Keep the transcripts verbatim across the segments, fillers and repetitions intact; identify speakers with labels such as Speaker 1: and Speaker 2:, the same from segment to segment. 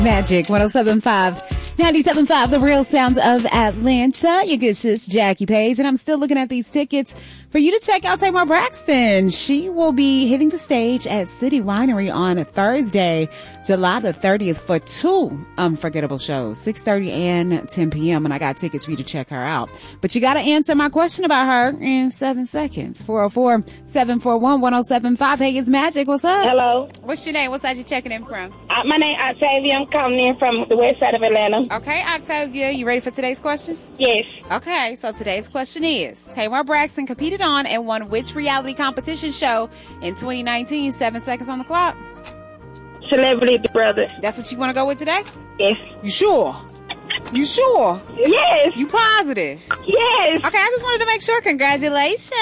Speaker 1: Magic one oh seven point five, ninety-seven point five, the real sounds of Atlanta. Your good sis, Jackie Page. And I'm still looking at these tickets for you to check out Tamar Braxton. She will be hitting the stage at City Winery on Thursday, July the thirtieth for two unforgettable shows, six thirty and ten p.m. And I got tickets for you to check her out. But you got to answer my question about her in seven seconds. four oh four, seven four one, one oh seven five. Hey, it's Magic. What's up?
Speaker 2: Hello.
Speaker 1: What's your name? What side you checking in from?
Speaker 2: Uh, my name is Octavia. I'm calling in from the west side of Atlanta.
Speaker 1: Okay, Octavia, you ready for today's question?
Speaker 2: Yes.
Speaker 1: Okay, so today's question is, Tamar Braxton competed on and won which reality competition show in twenty nineteen? Seven seconds on the clock.
Speaker 2: Celebrity Big Brother.
Speaker 1: That's what you want to go with today?
Speaker 2: Yes.
Speaker 1: You sure? You sure?
Speaker 2: Yes.
Speaker 1: You positive?
Speaker 2: Yes.
Speaker 1: Okay, I just wanted to make sure. Congratulations.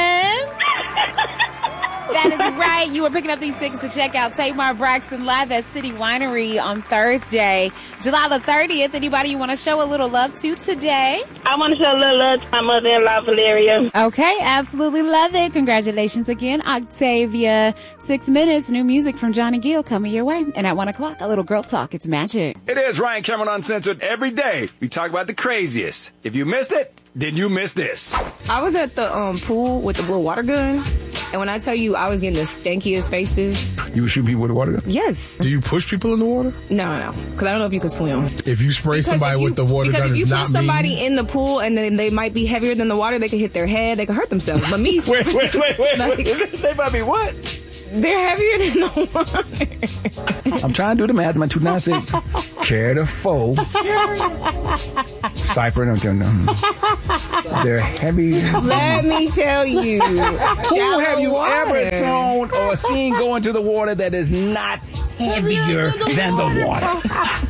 Speaker 1: That is right. You were picking up these tickets to check out Tamar Braxton live at City Winery on Thursday, July the thirtieth. Anybody you want to show a little love to today?
Speaker 2: I want to show a little love to my mother-in-law, Valeria.
Speaker 1: Okay, absolutely love it. Congratulations again, Octavia. Six minutes, new music from Johnny Gill coming your way. And at one o'clock, a little girl talk. It's Magic.
Speaker 3: It is Ryan Cameron Uncensored. Every day, we talk about the craziest. If you missed it, then you missed this.
Speaker 4: I was at the um, pool with the little water gun, and when I tell you I was getting the stankiest faces.
Speaker 5: You would shoot people with a water gun?
Speaker 4: Yes.
Speaker 5: Do you push people in the water?
Speaker 4: No, no, no. Because I don't know if you can swim.
Speaker 5: If you spray
Speaker 4: Because
Speaker 5: somebody
Speaker 4: if you-
Speaker 5: with the water
Speaker 4: because
Speaker 5: gun,
Speaker 4: if you
Speaker 5: it's
Speaker 4: put
Speaker 5: not
Speaker 4: somebody
Speaker 5: me.
Speaker 4: in the pool and then they might be heavier than the water, they could hit their head, they could hurt themselves. But me,
Speaker 3: Wait, wait, wait, wait.
Speaker 4: Like-
Speaker 3: wait. They might be what?
Speaker 4: they're heavier than the water.
Speaker 3: I'm trying to do the math. My two nine six. Carry the foe. Cypher. No, no, no. They're heavy.
Speaker 4: Let me tell you.
Speaker 3: Who have you ever thrown or seen go into the water that is not heavier than the water?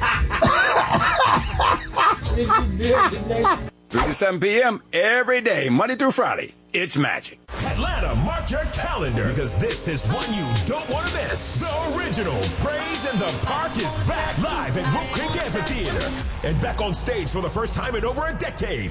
Speaker 3: three to seven p.m. every day, Monday through Friday. It's Magic.
Speaker 6: Atlanta, mark your calendar because this is one you don't want to miss. The original Praise in the Park is back live at Wolf Creek Amphitheater and back on stage for the first time in over a decade.